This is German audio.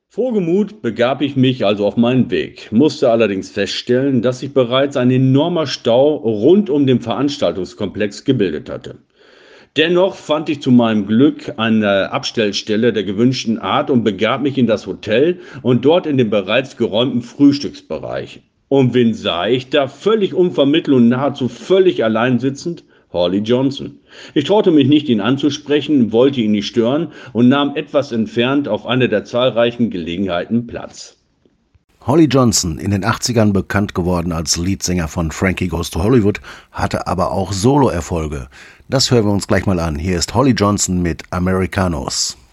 Frohgemut begab ich mich also auf meinen Weg, musste allerdings feststellen, dass sich bereits ein enormer Stau rund um den Veranstaltungskomplex gebildet hatte. Dennoch fand ich zu meinem Glück eine Abstellstelle der gewünschten Art und begab mich in das Hotel und dort in den bereits geräumten Frühstücksbereich. Und wen sah ich da völlig unvermittelt und nahezu völlig allein sitzend? Holly Johnson. Ich traute mich nicht, ihn anzusprechen, wollte ihn nicht stören und nahm etwas entfernt auf einer der zahlreichen Gelegenheiten Platz. Holly Johnson, in den 80ern bekannt geworden als Leadsänger von Frankie Goes to Hollywood, hatte aber auch Solo-Erfolge. Das hören wir uns gleich mal an. Hier ist Holly Johnson mit Americanos.